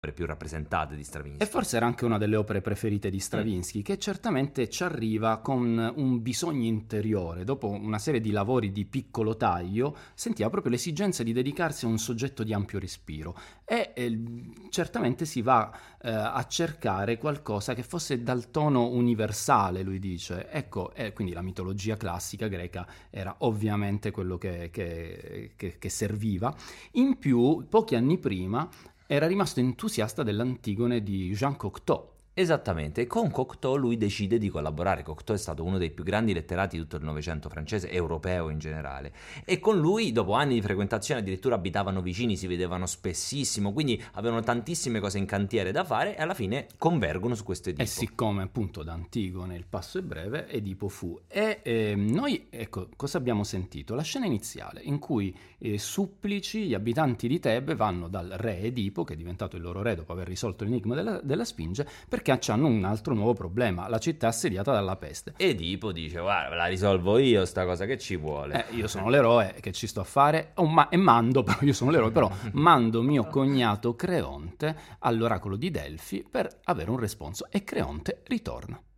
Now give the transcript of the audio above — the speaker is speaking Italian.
più rappresentate di Stravinsky. E forse era anche una delle opere preferite di Stravinsky, che certamente ci arriva con un bisogno interiore. Dopo una serie di lavori di piccolo taglio, sentiva proprio l'esigenza di dedicarsi a un soggetto di ampio respiro e certamente si va a cercare qualcosa che fosse dal tono universale, lui dice. Ecco, quindi la mitologia classica greca era ovviamente quello che serviva. In più, pochi anni prima, era rimasto entusiasta dell'Antigone di Jean Cocteau. Esattamente, e con Cocteau lui decide di collaborare. Cocteau è stato uno dei più grandi letterati di tutto il Novecento francese, europeo in generale, e con lui dopo anni di frequentazione addirittura abitavano vicini, si vedevano spessissimo, quindi avevano tantissime cose in cantiere da fare e alla fine convergono su questo Edipo. E siccome appunto da Antigone il passo è breve, Edipo fu. E noi, ecco, cosa abbiamo sentito? La scena iniziale in cui supplici, gli abitanti di Tebe, vanno dal re Edipo, che è diventato il loro re dopo aver risolto l'enigma della Sfinge, perché hanno un altro nuovo problema: la città assediata dalla peste. Edipo dice: guarda, la risolvo io sta cosa, che ci vuole? Io sono l'eroe, che ci sto a fare? Io sono l'eroe, però mando mio cognato Creonte all'oracolo di Delfi per avere un responso, e Creonte ritorna.